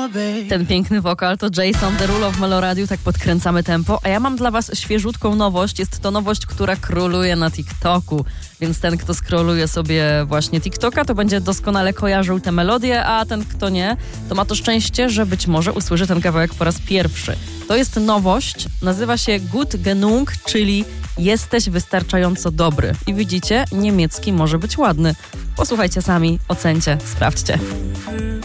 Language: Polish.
Ten piękny wokal to Jason Derulo w Meloradiu, tak podkręcamy tempo. A ja mam dla was świeżutką nowość. Jest to nowość, która króluje na TikToku. Więc ten, kto scrolluje sobie właśnie TikToka, to będzie doskonale kojarzył tę melodię, a ten, kto nie, to ma to szczęście, że być może usłyszy ten kawałek po raz pierwszy. To jest nowość, nazywa się Gut Genug, czyli jesteś wystarczająco dobry. I widzicie, niemiecki może być ładny. Posłuchajcie sami, ocencie, sprawdźcie.